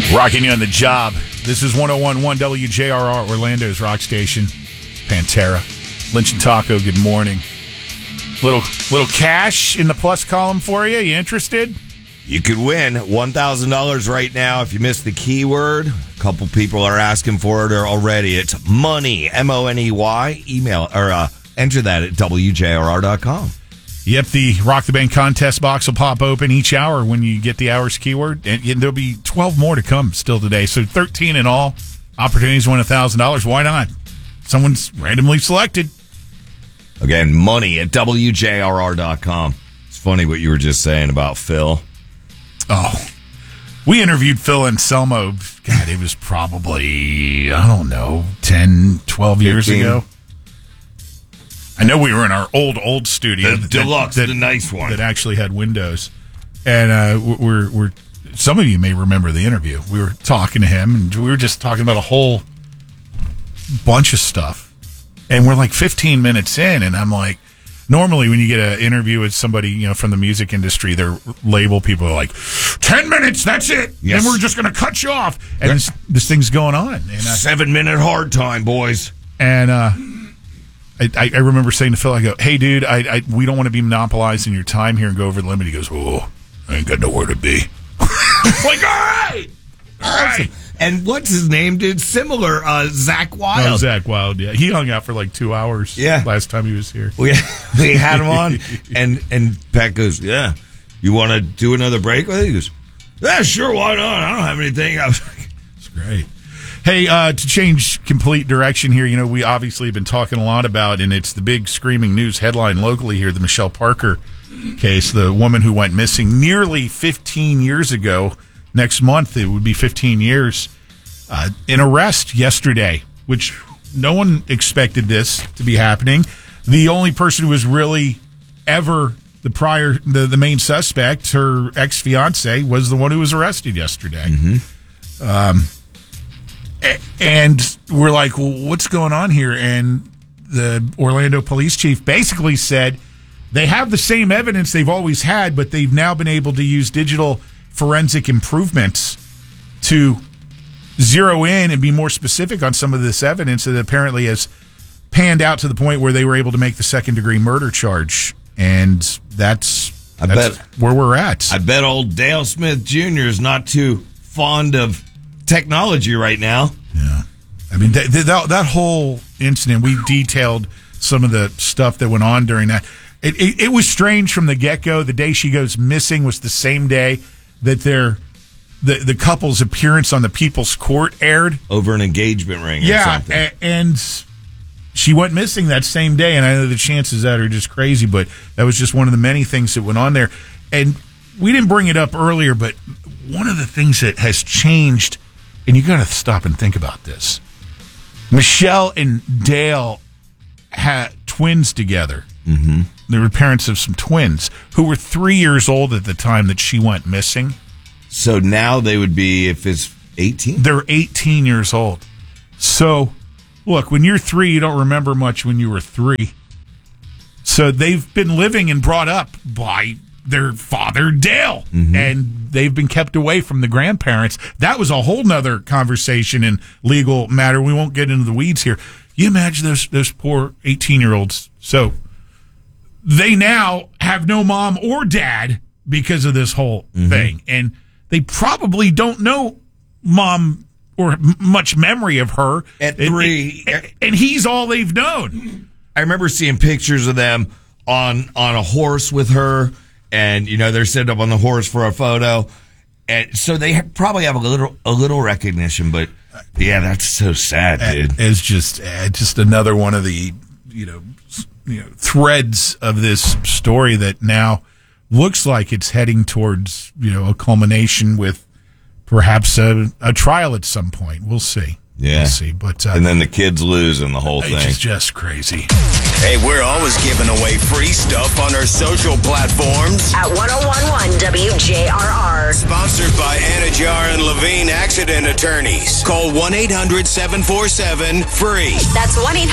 Rocking you on the job. This is 101.1 WJRR, Orlando's rock station. Pantera. Lynch and Taco, good morning. Little cash in the plus column for you. You interested? You could win $1,000 right now if you missed the keyword. A couple people are asking for it already. It's money, M-O-N-E-Y. Email or enter that at WJRR.com. Yep, the Rock the Bank contest box will pop open each hour when you get the hour's keyword. And there'll be 12 more to come still today. So 13 in all. Opportunities to win $1,000. Why not? Someone's randomly selected. Again, money at WJRR.com. It's funny what you were just saying about Phil. Oh, we interviewed Phil Anselmo. God, it was probably, 10, 12 years 15. ago. I know we were in our old studio. The deluxe, the nice one. That actually had windows. And we're some of you may remember the interview. We were talking to him, and we were just talking about a whole bunch of stuff. And we're like 15 minutes in, and I'm like, normally when you get an interview with somebody, from the music industry, their label people are like, 10 minutes, that's it. Yes. And we're just going to cut you off. And this thing's going on. And 7-minute hard time, boys. And I remember saying to Phil, I go, hey, dude, we don't want to be monopolizing your time here and go over the limit. He goes, oh, I ain't got nowhere to be. Like, all right. And what's his name, dude? Similar, Zach Wild. Oh, Zach Wild, yeah. He hung out for like 2 hours last time he was here. We had him on, and Pat goes, yeah, you want to do another break with it? He goes, yeah, sure, why not? I don't have anything. I was like, it's great. Hey, to change complete direction here, we obviously have been talking a lot about, and it's the big screaming news headline locally here, the Michelle Parker case, the woman who went missing nearly 15 years ago. Next month, it would be 15 years. An arrest yesterday, which no one expected this to be happening. The only person who was really ever the main suspect, her ex-fiance, was the one who was arrested yesterday. Mm-hmm. And we're like, well, what's going on here? And the Orlando police chief basically said they have the same evidence they've always had, but they've now been able to use digital forensic improvements to zero in and be more specific on some of this evidence that apparently has panned out to the point where they were able to make the second-degree murder charge. And that's where we're at. I bet old Dale Smith Jr. is not too fond of technology right now. Yeah. I mean, that whole incident, we detailed some of the stuff that went on during that. It was strange from the get-go. The day she goes missing was the same day that the couple's appearance on the People's Court aired. Over an engagement ring or something. Yeah, and she went missing that same day, and I know the chances of that are just crazy, but that was just one of the many things that went on there. And we didn't bring it up earlier, but one of the things that has changed, and you got to stop and think about this. Michelle and Dale had twins together. Mm-hmm. They were parents of some twins who were 3 years old at the time that she went missing. So now they would be, if it's 18? They're 18 years old. So, look, when you're 3, you don't remember much when you were 3. So they've been living and brought up by their father, Dale. Mm-hmm. And they've been kept away from the grandparents. That was a whole nother conversation and legal matter. We won't get into the weeds here. You imagine those poor 18-year-olds. So they now have no mom or dad because of this whole thing. And they probably don't know mom or much memory of her. At 3. And he's all they've known. I remember seeing pictures of them on a horse with her, and, they're sitting up on the horse for a photo. And so they probably have a little recognition, but yeah, that's so sad, dude. It's just another one of the, threads of this story that now looks like it's heading towards, a culmination with perhaps a trial at some point. We'll see. Yeah. We'll see. But, and then the kids lose in the whole thing. It's just crazy. Hey, we're always giving away free stuff on our social platforms. At 101.1 WJRR. Sponsored by Anajar and Levine Accident Attorneys. Call 1-800-747-FREE. That's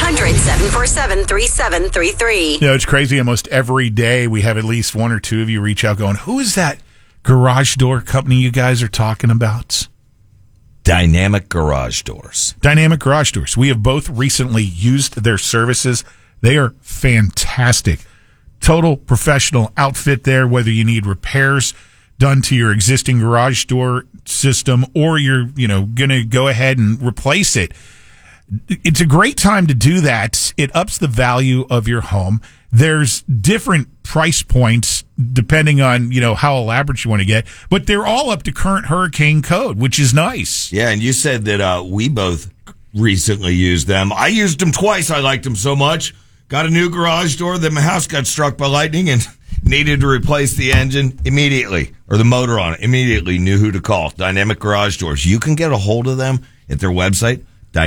1-800-747-3733. It's crazy. Almost every day we have at least one or two of you reach out going, who is that garage door company you guys are talking about? Dynamic Garage Doors. Dynamic Garage Doors. We have both recently used their services. They are fantastic. Total professional outfit there, whether you need repairs done to your existing garage door system or you're, going to go ahead and replace it. It's a great time to do that. It ups the value of your home. There's different price points depending on, how elaborate you want to get, but they're all up to current hurricane code, which is nice. Yeah, and you said that we both recently used them. I used them twice. I liked them so much. Got a new garage door. Then my house got struck by lightning and needed to replace the engine immediately, or the motor on it. Immediately knew who to call. Dynamic Garage Doors. You can get a hold of them at their website,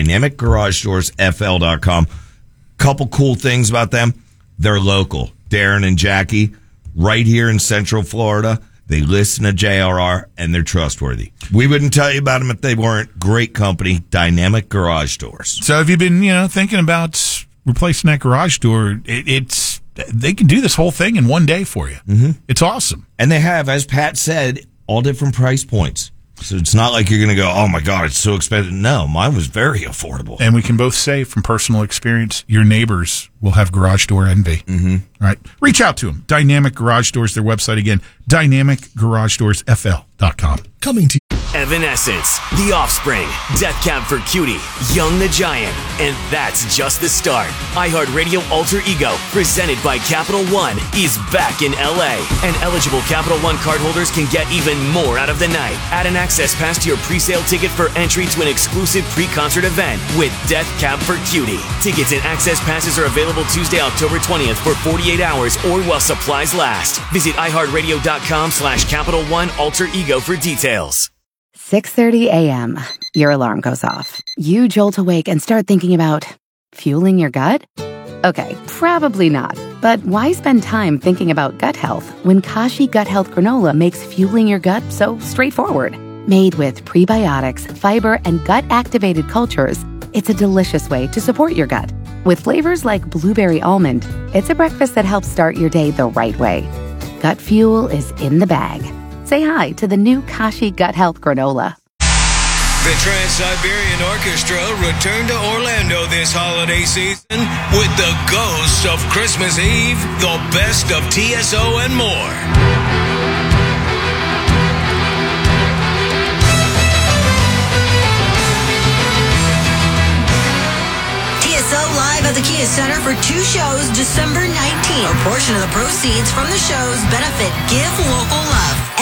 dynamicgarageDoorsFL.com. Couple cool things about them. They're local. Darren and Jackie, right here in Central Florida. They listen to JRR, and they're trustworthy. We wouldn't tell you about them if they weren't. Great company, Dynamic Garage Doors. So have you been, thinking about replacing that garage door? They can do this whole thing in one day for you. Mm-hmm. It's awesome. And they have, as Pat said, all different price points. So it's not like you're going to go, oh my God, it's so expensive. No, mine was very affordable. And we can both say from personal experience, your neighbors will have garage door envy. Mm-hmm. Right? Reach out to them. Dynamic Garage Doors, their website again, dynamicgarageDoorsFL.com. Coming to Evanescence, The Offspring, Death Cab for Cutie, Young the Giant, and that's just the start. iHeartRadio Alter Ego, presented by Capital One, is back in LA, and eligible Capital One cardholders can get even more out of the night. Add an access pass to your pre-sale ticket for entry to an exclusive pre-concert event with Death Cab for Cutie. Tickets and access passes are available Tuesday, October 20th for 48 hours or while supplies last. Visit iHeartRadio.com/Capital One Alter Ego for details. 6:30 a.m. Your alarm goes off. You jolt awake and start thinking about fueling your gut? Okay, probably not. But why spend time thinking about gut health when Kashi Gut Health Granola makes fueling your gut so straightforward? Made with prebiotics, fiber, and gut-activated cultures, it's a delicious way to support your gut. With flavors like blueberry almond, it's a breakfast that helps start your day the right way. Gut fuel is in the bag. Say hi to the new Kashi Gut Health Granola. The Trans-Siberian Orchestra returned to Orlando this holiday season with the ghosts of Christmas Eve, the best of TSO, and more. TSO live at the Kia Center for 2 shows December 19th. A portion of the proceeds from the shows benefit Give Local Love.